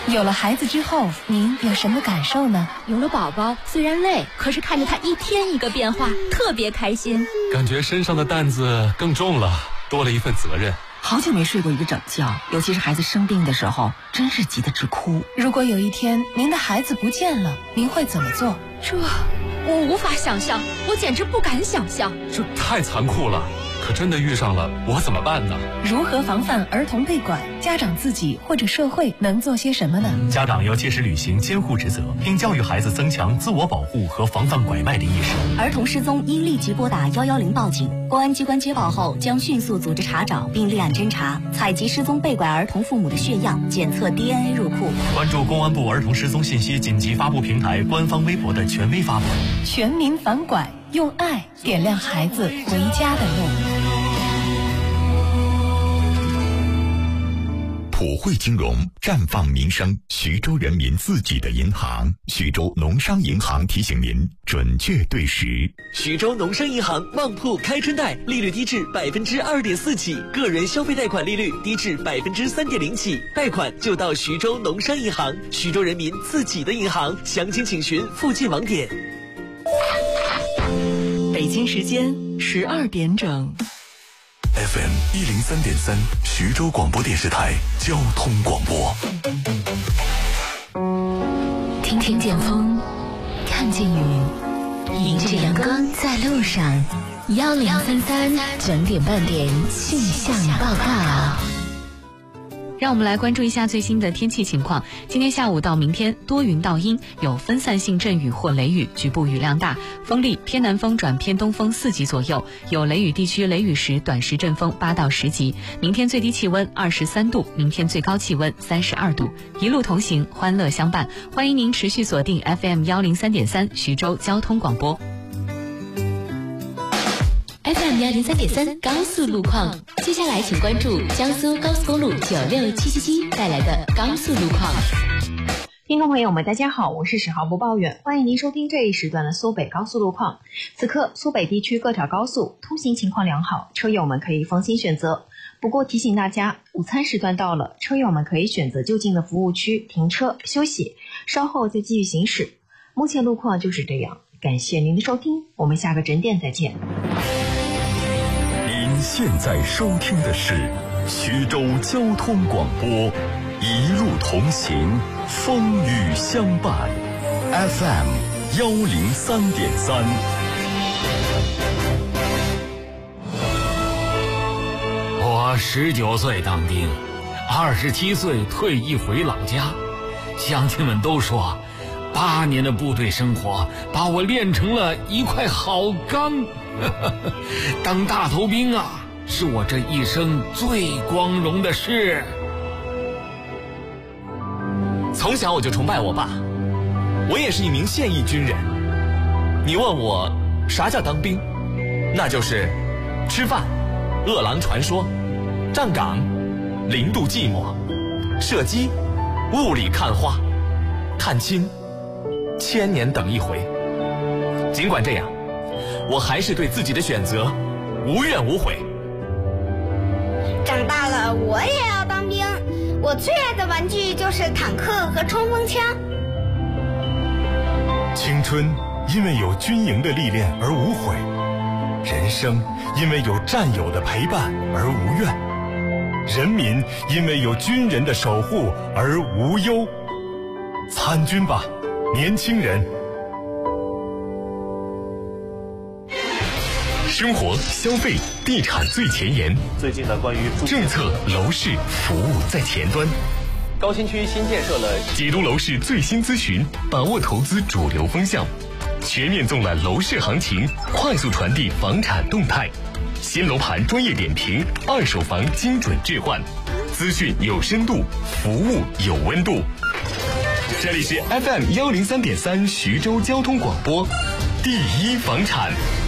有了孩子之后，您有什么感受呢？ 有了宝宝，虽然累，可是看着他一天一个变化，特别开心。 感觉身上的担子更重了，多了一份责任。 好久没睡过一个整觉，尤其是孩子生病的时候，真是急得直哭。 如果有一天您的孩子不见了，您会怎么做？ 我无法想象，我简直不敢想象。 这太残酷了，可真的遇上了，我怎么办呢？ 如何防范儿童被拐？家长自己或者社会能做些什么呢？ 家长要切实履行监护职责，并教育孩子增强自我保护和防范拐卖的意识。 儿童失踪应立即拨打110报警，公安机关接报后将迅速组织查找并立案侦查，采集失踪被拐儿童父母的血样，检测 DNA 入库。 关注公安部儿童失踪信息紧急发布平台官方微博的权威发布。 全民反拐，用爱点亮孩子回家的路。 普惠金融，绽放民生，徐州人民自己的银行。徐州农商银行提醒您准确对时。 徐州农商银行旺铺开春贷，利率低至2.4%起，个人消费贷款利率低至3.0%起，贷款就到徐州农商银行，徐州人民自己的银行。详情请询附近网点。 北京时间12点整。 FM 103.3，徐州广播电视台交通广播。 听见风，看见雨，迎着阳光在路上。1033整点半点气象报告。 让我们来关注一下最新的天气情况。今天下午到明天多云到阴，有分散性阵雨或雷雨，局部雨量大，风力偏南风转偏东风4级左右，有雷雨地区雷雨时短时阵风8到10级。明天最低气温23度，明天最高气温32度。一路同行，欢乐相伴。欢迎您持续锁定 FM 103.3徐州交通广播。 FM 103.3高速路况，接下来请关注江苏高速公路96777带来的高速路况。 听众朋友们，大家好，我是10号播报员，欢迎您收听这一时段的苏北高速路况。此刻苏北地区各条高速通行情况良好，车友们可以放心选择。不过提醒大家，午餐时段到了，车友们可以选择就近的服务区停车休息，稍后再继续行驶。目前路况就是这样，感谢您的收听，我们下个整点再见。 您现在收听的是徐州交通广播，一路同行，风雨相伴。FM 103.3。 我19岁当兵，27岁退役回老家，乡亲们都说8年的部队生活把我练成了一块好钢。当大头兵啊，是我这一生最光荣的事。 从小我就崇拜我爸，我也是一名现役军人。你问我啥叫当兵，那就是吃饭、饿狼传说、站岗、零度寂寞、射击、雾里看花、探亲、千年等一回。尽管这样，我还是对自己的选择无怨无悔。 长大了我也要当兵，我最爱的玩具就是坦克和冲锋枪。 青春因为有军营的历练而无悔，人生因为有战友的陪伴而无怨，人民因为有军人的守护而无忧。参军吧，年轻人！生活、消费、地产最前沿， 最近的关于政策、楼市、服务在前端。 高新区新建设了解读楼市最新资讯，把握投资主流风向，全面纵览楼市行情，快速传递房产动态。新楼盘专业点评，二手房精准置换，资讯有深度，服务有温度。这里是 FM 103.3徐州交通广播，第一房产。